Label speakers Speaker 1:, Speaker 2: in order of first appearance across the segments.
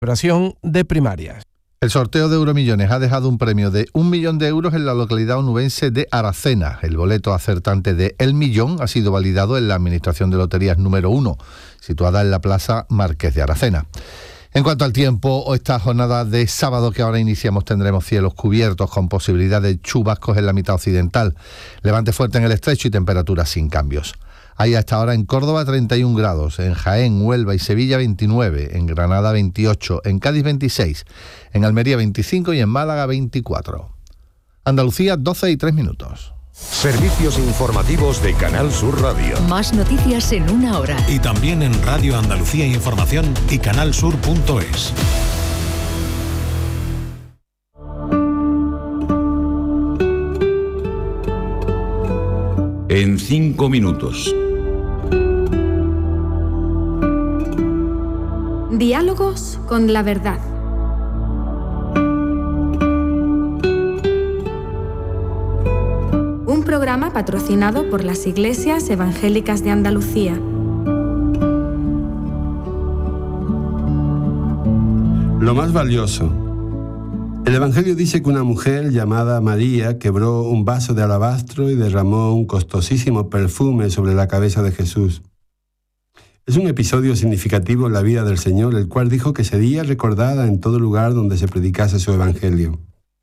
Speaker 1: celebración de primarias.
Speaker 2: El sorteo de Euromillones ha dejado un premio de 1 millón de euros en la localidad onubense de Aracena. El boleto acertante de El Millón ha sido validado en la Administración de Loterías número 1, situada en la Plaza Marqués de Aracena. En cuanto al tiempo, esta jornada de sábado que ahora iniciamos tendremos cielos cubiertos con posibilidad de chubascos en la mitad occidental, levante fuerte en el estrecho y temperaturas sin cambios. Hay hasta ahora en Córdoba 31 grados, en Jaén, Huelva y Sevilla 29, en Granada 28, en Cádiz 26, en Almería 25 y en Málaga 24. Andalucía 12:03.
Speaker 3: Servicios informativos de Canal Sur Radio.
Speaker 4: Más noticias en una hora.
Speaker 5: Y también en Radio Andalucía Información y canalsur.es.
Speaker 3: En 5 minutos.
Speaker 6: Diálogos con la verdad. Un programa patrocinado por las Iglesias Evangélicas de Andalucía.
Speaker 7: Lo más valioso. El Evangelio dice que una mujer llamada María quebró un vaso de alabastro y derramó un costosísimo perfume sobre la cabeza de Jesús. Es un episodio significativo en la vida del Señor, el cual dijo que sería recordada en todo lugar donde se predicase su Evangelio.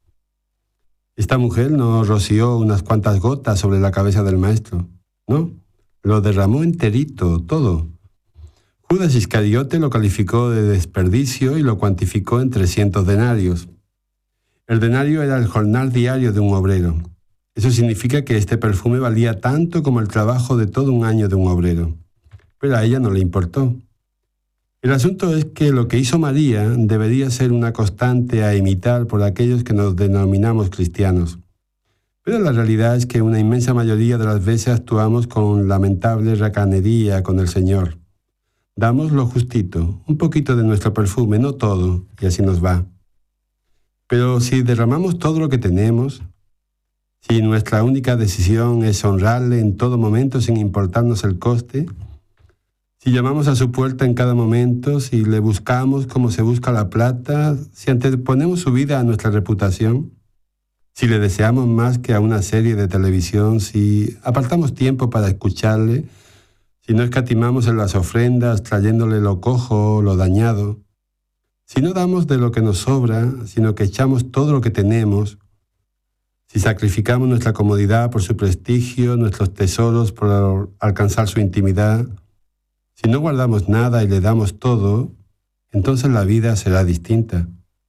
Speaker 7: Esta mujer no roció unas cuantas gotas sobre la cabeza del Maestro, no, lo derramó enterito, todo. Judas Iscariote lo calificó de desperdicio y lo cuantificó en 300 denarios. El denario era el jornal diario de un obrero. Eso significa que este perfume valía tanto como el trabajo de todo un año de un obrero. Pero a ella no le importó. El asunto es que lo que hizo María debería ser una constante a imitar por aquellos que nos denominamos cristianos. Pero la realidad es que una inmensa mayoría de las veces actuamos con lamentable racanería con el Señor. Damos lo justito, un poquito de nuestro perfume, no todo, y así nos va. Pero si derramamos todo lo que tenemos, si nuestra única decisión es honrarle en todo momento sin importarnos el coste, si llamamos a su puerta en cada momento, si le buscamos como se busca la plata, si anteponemos su vida a nuestra reputación, si le deseamos más que a una serie de televisión, si apartamos tiempo para escucharle, si no escatimamos en las ofrendas trayéndole lo cojo o lo dañado, si no damos de lo que nos sobra, sino que echamos todo lo que tenemos, si sacrificamos nuestra comodidad por su prestigio, nuestros tesoros por alcanzar su intimidad, si no guardamos nada y le damos todo, entonces la vida será distinta.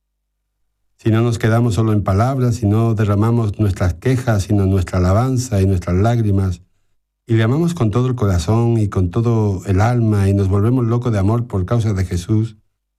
Speaker 7: Si no nos quedamos solo en palabras, si no derramamos nuestras quejas, sino nuestra alabanza y nuestras lágrimas, y le amamos con todo el corazón y con todo el alma y nos volvemos locos de amor por causa de Jesús,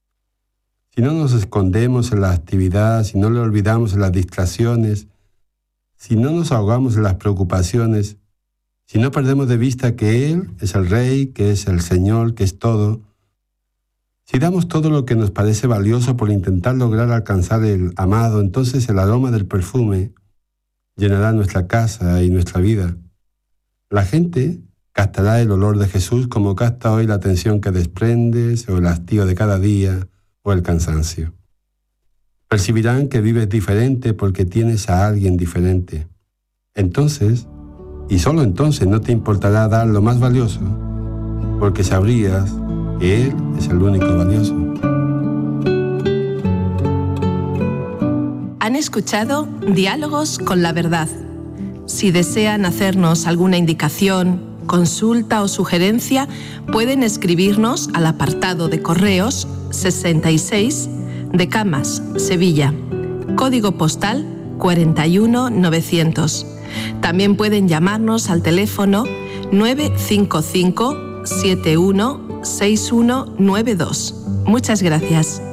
Speaker 7: si no nos escondemos en la actividad, si no le olvidamos en las distracciones, si no nos ahogamos en las preocupaciones, si no perdemos de vista que Él es el Rey, que es el Señor, que es todo, si damos todo lo que nos parece valioso por intentar lograr alcanzar el amado, entonces el aroma del perfume llenará nuestra casa y nuestra vida. La gente captará el olor de Jesús como capta hoy la tensión que desprendes, o el hastío de cada día, o el cansancio. Percibirán que vives diferente porque tienes a alguien diferente. Entonces, y solo entonces, no te importará dar lo más valioso, porque sabrías que Él es el único valioso.
Speaker 8: Han escuchado Diálogos con la Verdad. Si desean hacernos alguna indicación, consulta o sugerencia, pueden escribirnos al apartado de correos 66 de Camas, Sevilla, código postal 41900. También pueden llamarnos al teléfono 955 71 6192. Muchas gracias.